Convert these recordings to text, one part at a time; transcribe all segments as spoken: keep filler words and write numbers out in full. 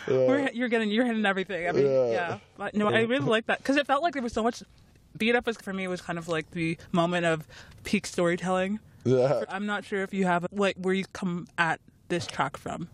Yeah. We're, you're getting, you're hitting everything. I mean, Yeah. yeah. But, no, I really like that because it felt like there was so much. Beat Up was for me was kind of like the moment of peak storytelling. Yeah. I'm not sure if you have like where you come at this track from.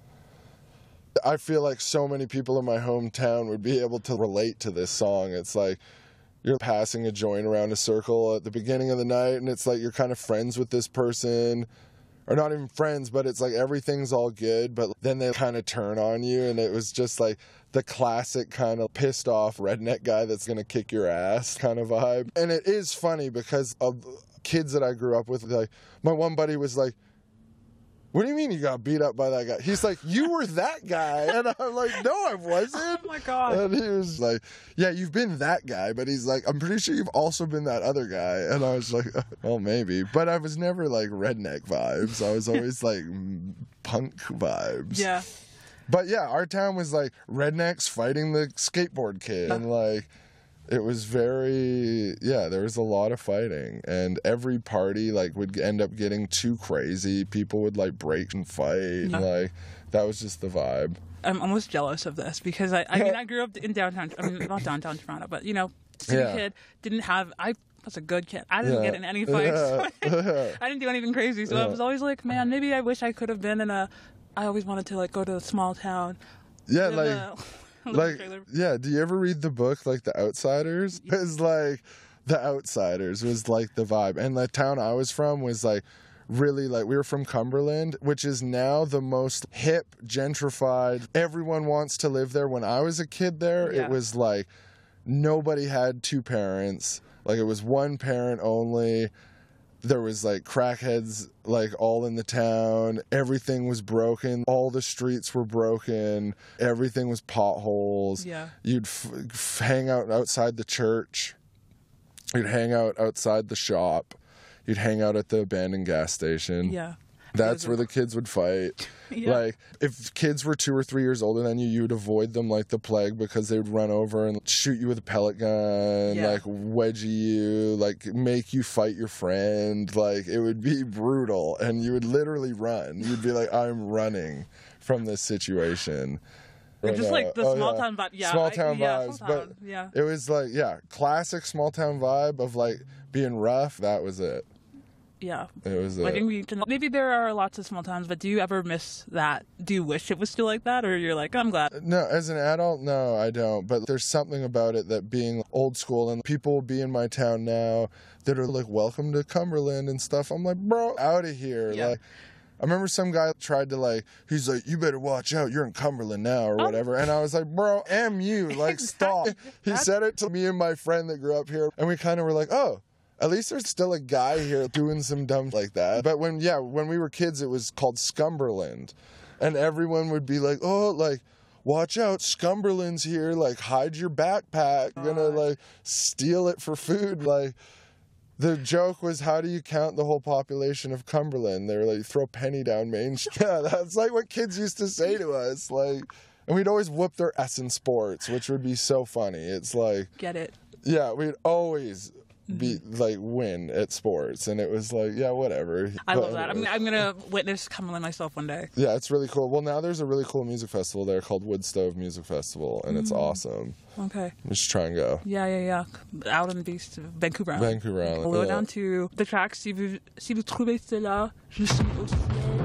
I feel like so many people in my hometown would be able to relate to this song. It's like you're passing a joint around a circle at the beginning of the night, and it's like you're kind of friends with this person, or not even friends, but it's like everything's all good, but then they kind of turn on you, and it was just like the classic kind of pissed off redneck guy that's going to kick your ass kind of vibe. And it is funny because of kids that I grew up with. Like, my one buddy was like, "What do you mean you got beat up by that guy?" He's like, "You were that guy." And I'm like, "No, I wasn't." Oh my God. And he was like, "Yeah, you've been that guy." But he's like, "I'm pretty sure you've also been that other guy." And I was like, "Well, maybe." But I was never like redneck vibes. I was always like punk vibes. Yeah. But yeah, our town was like rednecks fighting the skateboard kid. And like, it was very, yeah, there was a lot of fighting. And every party like would end up getting too crazy. People would like break and fight. And, like, that was just the vibe. I'm almost jealous of this because I, I mean, I grew up in downtown, I mean, not downtown Toronto, but, you know, city Yeah. kid, didn't have, I was a good kid. I didn't Yeah. get in any fights. Yeah. I didn't do anything crazy. So I was always like, man, maybe I wish I could have been in a, I always wanted to, like, go to a small town. Yeah, live like, in a- live in a like, trailer. yeah, do you ever read the book, like, The Outsiders? It's like, The Outsiders was, like, the vibe. And the town I was from was, like, really, like, we were from Cumberland, which is now the most hip, gentrified. Everyone wants to live there. When I was a kid there, Yeah. it was, like, nobody had two parents. Like, it was one parent only. There was like crackheads like all in the town. Everything was broken. All the streets were broken. Everything was potholes. Yeah. You'd f- f- hang out outside the church. You'd hang out outside the shop. You'd hang out at the abandoned gas station. Yeah. That's where the kids would fight. Yeah. Like, if kids were two or three years older than you, you would avoid them like the plague because they would run over and shoot you with a pellet gun, Yeah. like wedgie you, like make you fight your friend. Like, it would be brutal, and you would literally run. You'd be like, "I'm running from this situation." Or just But, like uh, the oh, small yeah. town vibe. Yeah. Small I- town yeah, vibes, small but town, yeah. it was like, yeah, classic small town vibe of like being rough. That was it. Yeah. It was I it. think we need to know. Maybe there are lots of small towns, but do you ever miss that? Do you wish it was still like that? Or you're like, I'm glad. No, as an adult, no, I don't. But there's something about it that being old school, and people will be in my town now that are like, "Welcome to Cumberland" and stuff. I'm like, bro, out of here. Yeah. Like, I remember some guy tried to like, he's like, "You better watch out, you're in Cumberland now," or whatever. And I was like, bro, am you? Like, stop. He said it to me and my friend that grew up here, and we kind of were like, oh, at least there's still a guy here doing some dumb like that. But when, yeah, when we were kids, it was called Scumberland. And everyone would be like, oh, like, watch out, Scumberland's here. Like, hide your backpack. You're gonna, like, steal it for food. Like, the joke was, how do you count the whole population of Cumberland? They were like, throw a penny down Main Street. Yeah, that's like what kids used to say to us. Like, and we'd always whoop their ass in sports, which would be so funny. It's like, Get it. yeah, we'd always be like win at sports, and it was like, yeah, whatever. I But love that. I'm, anyways. I'm going to witness Cumberland myself one day. Yeah, it's really cool. Well, now there's a really cool music festival there called Woodstove Music Festival, and it's awesome. Okay. We should try and go. Yeah, yeah, yeah. Out on the beast, Vancouver Island. Vancouver Island. We'll go yeah. down to the track. Si vous, si vous trouvez cela, je suis aussi